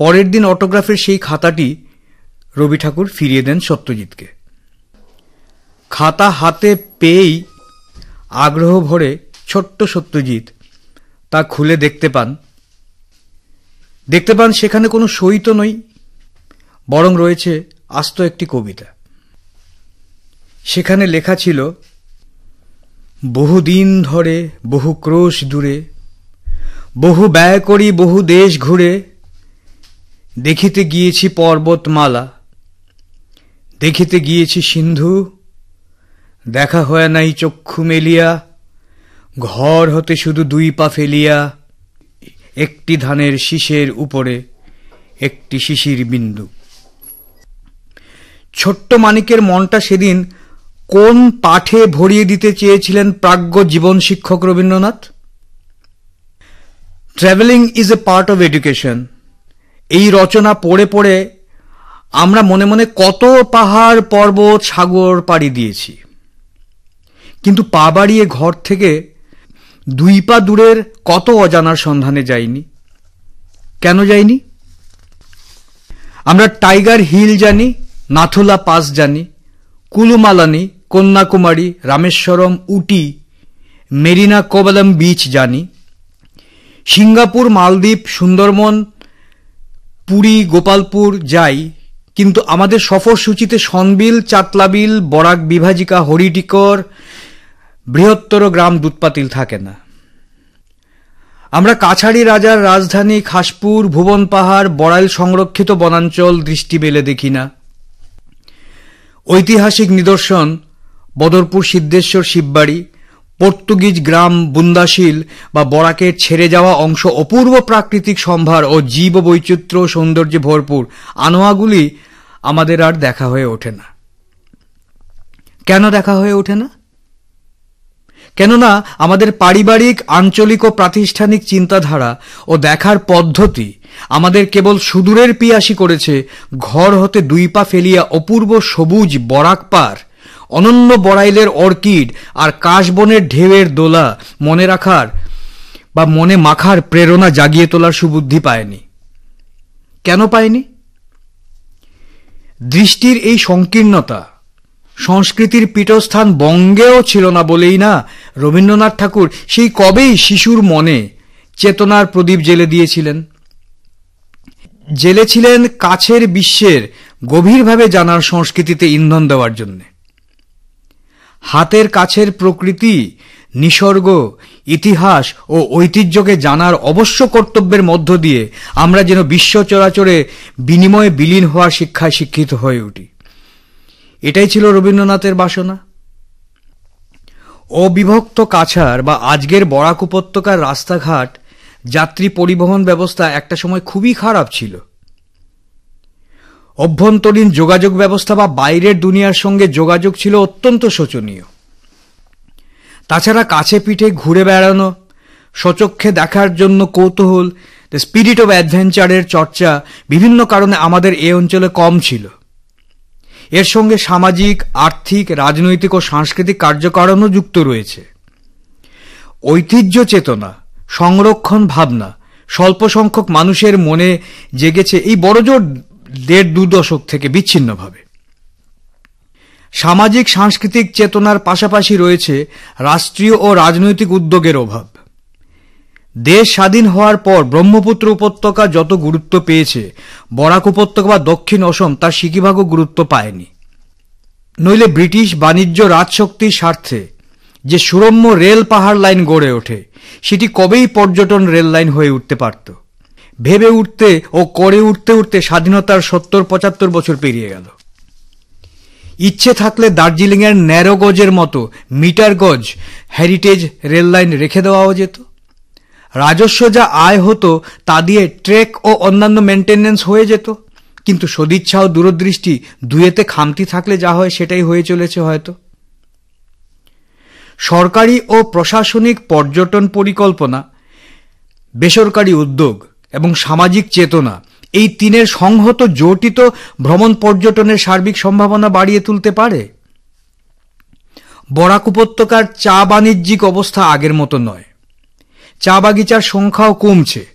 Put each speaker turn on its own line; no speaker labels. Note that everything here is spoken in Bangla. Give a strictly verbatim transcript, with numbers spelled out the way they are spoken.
পরের দিন অটোগ্রাফের সেই খাতাটি রবি ঠাকুর ফিরিয়ে দেন সত্যজিৎকে। খাতা হাতে পেয়েই আগ্রহ ভরে ছোট্ট সত্যজিৎ তা খুলে দেখতে পান দেখতে পান সেখানে কোনো সই তো নই, বরং রয়েছে আস্ত একটি কবিতা। সেখানে লেখা ছিল, বহুদিন ধরে বহু ক্রোশ দূরে, বহু ব্যয় করি বহু দেশ ঘুরে, দেখিতে গিয়েছি পর্বতমালা, দেখিতে গিয়েছি সিন্ধু, দেখা হয় নাই চক্ষু মেলিয়া, ঘর হতে শুধু দুই পা ফেলিয়া, একটি ধানের শীষের উপরে একটি শিশির বিন্দু। ছোট্ট মানিকের মনটা সেদিন কোন পাঠে ভরিয়ে দিতে চেয়েছিলেন প্রাজ্ঞ জীবন শিক্ষক Rabindranath? Travelling is a part of education. এই রচনা পড়ে পড়ে আমরা মনে মনে কত পাহাড় পর্বত সাগর পাড়ি দিয়েছি, কিন্তু পা বাড়িয়ে ঘর থেকে দুই পা দূরের কত অজানার সন্ধানে যাইনি। কেন যাইনি? আমরা টাইগার হিল জানি, নাথুলা পাস জানি, কুলুমালানি, কন্যাকুমারী, রামেশ্বরম, উটি, মেরিনা কোভালাম বিচ জানি, সিঙ্গাপুর, মালদ্বীপ, সুন্দরবন, পুরী, গোপালপুর যাই, কিন্তু আমাদের সফর সূচিতে সনবিল, চাতলাবিল, বরাক বিভাজিকা, হরিটিকর, বৃহত্তর গ্রাম দুধপাতিল থাকে না। আমরা কাছাড়ি রাজার রাজধানী খাসপুর, ভুবন পাহাড়, বড়াইল সংরক্ষিত বনাঞ্চল দৃষ্টি মেলে দেখি না। ঐতিহাসিক নিদর্শন বদরপুর সিদ্ধেশ্বর শিববাড়ি, পর্তুগিজ গ্রাম বুন্দাশিল বা বরাকের ছেড়ে যাওয়া অংশ অপূর্ব প্রাকৃতিক সম্ভার ও জীব বৈচিত্র্য সৌন্দর্যে ভরপুর আনোয়াগুলি আমাদের আর দেখা হয়ে ওঠে না। কেন দেখা হয়ে ওঠে না? কেননা আমাদের পারিবারিক, আঞ্চলিক ও প্রাতিষ্ঠানিক চিন্তাধারা ও দেখার পদ্ধতি আমাদের কেবল সুদূরের পিয়াসী করেছে ঘর হতে দুই পা ফেলিয়া অপূর্ব সবুজ বরাক পার, অনন্য বড়াইলের অর্কিড আর কাশবনের ঢেউয়ের দোলা মনে রাখার বা মনে মাখার প্রেরণা জাগিয়ে তোলার সুবুদ্ধি পায়নি। কেন পায়নি? দৃষ্টির এই সংকীর্ণতা সংস্কৃতির পীঠস্থান বঙ্গেও ছিল না বলেই না রবীন্দ্রনাথ ঠাকুর সেই কবেই শিশুর মনে চেতনার প্রদীপ জ্বেলে দিয়েছিলেন। জ্বেলেছিলেন কাছের বিশ্বের গভীরভাবে জানার সংস্কৃতিতে ইন্ধন দেওয়ার জন্য। হাতের কাছের প্রকৃতি, নিসর্গ, ইতিহাস ও ঐতিহ্যকে জানার অবশ্য কর্তব্যের মধ্য দিয়ে আমরা যেন বিশ্ব চরাচরে বিনিময়ে বিলীন হওয়ার শিক্ষায় শিক্ষিত হয়ে উঠি। এটাই ছিল রবীন্দ্রনাথের বাসনা। অবিভক্ত কাছাড় বা আজকের বরাক উপত্যকার রাস্তাঘাট, যাত্রী পরিবহন ব্যবস্থা একটা সময় খুবই খারাপ ছিল। অভ্যন্তরীণ যোগাযোগ ব্যবস্থা বা বাইরের দুনিয়ার সঙ্গে যোগাযোগ ছিল অত্যন্ত শোচনীয়। তাছাড়া কাছে পিঠে ঘুরে বেড়ানো, স্বচক্ষে দেখার জন্য কৌতূহল, দ্য স্পিরিট অব অ্যাডভেঞ্চারের চর্চা বিভিন্ন কারণে আমাদের এ অঞ্চলে কম ছিল। এর সঙ্গে সামাজিক, আর্থিক, রাজনৈতিক ও সাংস্কৃতিক কার্যকারণও যুক্ত রয়েছে। ঐতিহ্য চেতনা, সংরক্ষণ ভাবনা স্বল্প সংখ্যক মানুষের মনে জেগেছে এই বড়জোর দেড় দু দশক থেকে বিচ্ছিন্নভাবে। সামাজিক সাংস্কৃতিক চেতনার পাশাপাশি রয়েছে রাষ্ট্রীয় ও রাজনৈতিক উদ্যোগের অভাব। দেশ স্বাধীন হওয়ার পর ব্রহ্মপুত্র উপত্যকা যত গুরুত্ব পেয়েছে, বরাক উপত্যকা বা দক্ষিণ অসম তার সিকিভাগও গুরুত্ব পায়নি। নইলে ব্রিটিশ বাণিজ্য রাজশক্তির স্বার্থে যে সুরম্য রেল পাহাড় লাইন গড়ে ওঠে, সেটি কবেই পর্যটন রেল লাইন হয়ে উঠতে পারত। ভেবে উঠতে ও করে উঠতে উঠতে স্বাধীনতার সত্তর পঁচাত্তর বছর পেরিয়ে গেল। ইচ্ছে থাকলে দার্জিলিংয়ের ন্যারো গজের মতো মিটার গজ হেরিটেজ রেল লাইন রেখে দেওয়াও যেত। রাজস্ব যা আয় হতো তা দিয়ে ট্রেক ও অন্যান্য মেনটেন্যান্স হয়ে যেত, কিন্তু সদিচ্ছা ও দূরদৃষ্টি দুয়েতে খামতি থাকলে যা হয় সেটাই হয়ে চলেছে হয়তো। সরকারি ও প্রশাসনিক পর্যটন পরিকল্পনা, বেসরকারি উদ্যোগ এবং সামাজিক চেতনা, এই তিনের সংহত জোটই তো ভ্রমণ পর্যটনের সার্বিক সম্ভাবনা বাড়িয়ে তুলতে পারে। বরাক উপত্যকার চা বাণিজ্যিক অবস্থা আগের মতো নয়। চা বাগিচার সংখ্যাও কমছে।